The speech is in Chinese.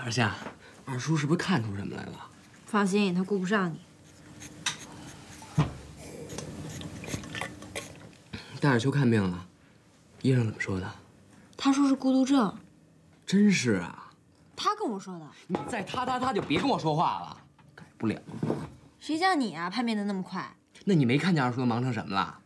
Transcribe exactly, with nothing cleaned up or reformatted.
二夏，二叔是不是看出什么来了？ 放心，他顾不上你。 戴尔秋看病了，医生怎么说的？ 他说是孤独症。 真是啊。 他跟我说的。 你再他他他就别跟我说话了，改不了。 谁叫你啊，叛变的那么快？ 那你没看见二叔都忙成什么了？